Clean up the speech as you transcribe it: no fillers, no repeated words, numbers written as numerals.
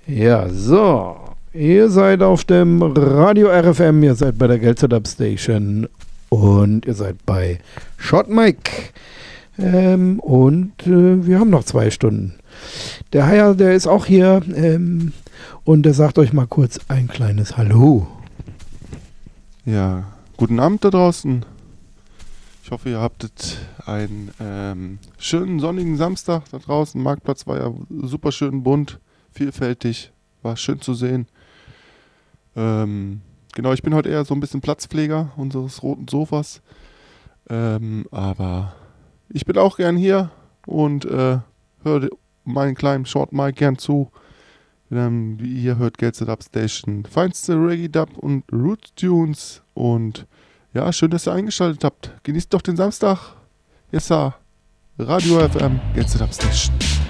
Ja, so. Ihr seid auf dem Radio RFM, ihr seid bei der Gelsetup Station und ihr seid bei Short Mike. Wir haben noch 2 Stunden. Der Haier, der ist auch hier und der sagt euch mal kurz ein kleines Hallo. Ja, guten Abend da draußen. Ich hoffe, ihr habtet einen schönen sonnigen Samstag da draußen. Marktplatz war ja super schön bunt, vielfältig, war schön zu sehen. Genau, ich bin heute eher so ein bisschen Platzpfleger unseres roten Sofas. Aber ich bin auch gern hier und höre meinen kleinen Short Mic gern zu. Wie ihr hört, Gelsetup Station, feinste Reggae Dub und Roots Tunes. Und ja, schön, dass ihr eingeschaltet habt. Genießt doch den Samstag. Yes, sir. Radio FM, Gelsetup Station.